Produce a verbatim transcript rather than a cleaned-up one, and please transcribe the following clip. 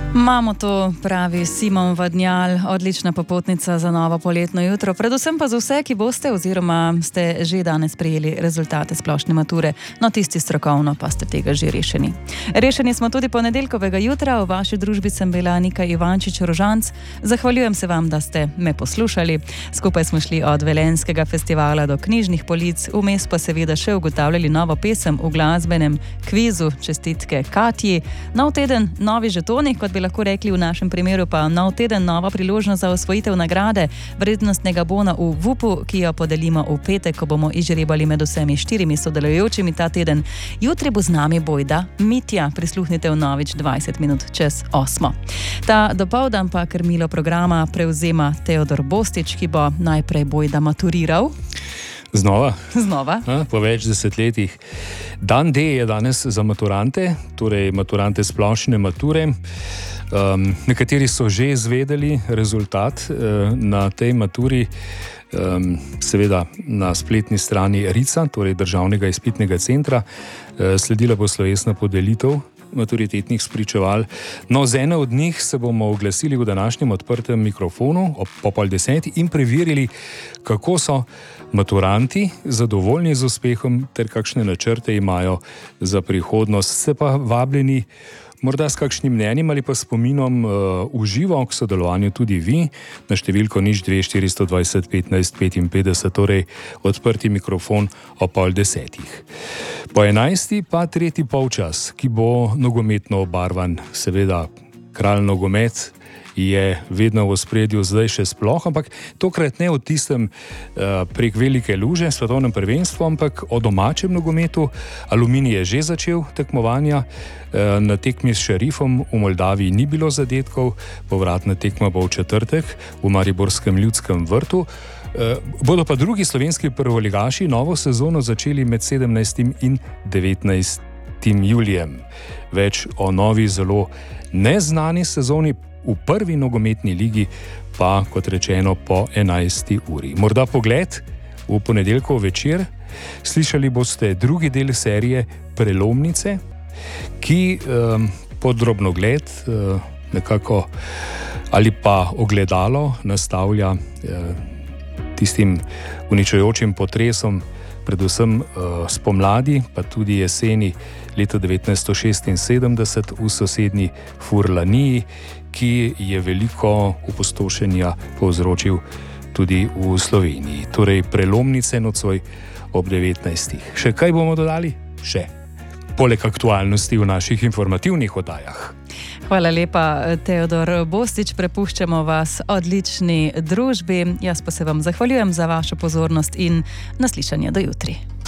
Imamo to, pravi Simon Vadnjal, odlična popotnica za novo poletno jutro, predvsem pa za vse, ki boste oziroma ste že danes prejeli rezultate splošne mature, no tisti strokovno pa ste tega že rešeni. Rešeni smo tudi ponedeljkovega jutra, v vaši družbi sem bila Nika Ivančič-Rožanc, zahvaljujem se vam, da ste me poslušali. Skupaj smo šli od Velenjskega festivala do knjižnih polic, vmes pa seveda še ugotavljali novo pesem v glasbenem kvizu, čestitke Katji, nov teden, novi žetoni, kot bi lahko rekli v našem primeru, pa nov teden, nova priložnost za osvojitev nagrade vrednostnega bona v vupu, ki jo podelimo v petek, ko bomo izžrebali med vsemi štirimi sodelujočimi ta teden. Jutri bo z nami bojda Mitja, prisluhnite vnovič dvajset minut čez osmo. Ta dopoldan pa krmilo programa prevzema Teodor Bostič, ki bo najprej bojda maturiral. Znova. Znova. A, po več desetletjih. Dan D je danes za maturante, torej maturante splošne mature. Um, nekateri so že izvedeli rezultat uh, na tej maturi, um, seveda na spletni strani RIC-a, torej Državnega izpitnega centra. Uh, sledila bo slovesna podelitev maturitetnih spričeval. No, z ene od njih se bomo oglasili v današnjem odprtem mikrofonu ob po pol deseti in preverili, kako so maturanti zadovoljni z uspehom ter kakšne načrte imajo za prihodnost. Ste pa vabljeni morda s kakšnim mnenjem ali pa spominom uh, v živo k sodelovanju tudi vi na številko nič dve štiristo dvajset petnajst petinpetdeset, torej odprti mikrofon o pol desetih. Po enajsti pa tretji polčas, ki bo nogometno obarvan. Seveda, kralj nogomet je vedno v ospredju, zdaj še sploh, ampak tokrat ne o tistem uh, prek velike luže, svetovnem prvenstvu, ampak o domačem nogometu. Aluminij je že začel tekmovanja, uh, na tekmi s Šerifom v Moldaviji ni bilo zadetkov, povratna tekma bo v četrtek v mariborskem Ljudskem vrtu. Uh, bodo pa drugi slovenski prvoligaši novo sezono začeli med sedemnajstim in devetnajstim julijem. Več o novi, zelo neznani sezoni v prvi nogometni ligi pa, kot rečeno, po enajsti uri. Morda pogled v ponedeljkov večer. Slišali boste drugi del serije Prelomnice, ki um, pod drobnogled uh, nekako ali pa ogledalo nastavlja uh, tistim uničujočim potresom, predvsem uh, spomladi, pa tudi jeseni leta devetnajststo šestinsedemdeset v sosednji Furlaniji, ki je veliko opustošenja povzročil tudi v Sloveniji. Torej Prelomnice nocoj ob devetnajstih. Še kaj bomo dodali? Še. Poleg aktualnosti v naših informativnih oddajah. Hvala lepa, Teodor Bostič. Prepuščamo vas odlični družbi. Jaz pa se vam zahvaljujem za vašo pozornost in naslišanje do jutri.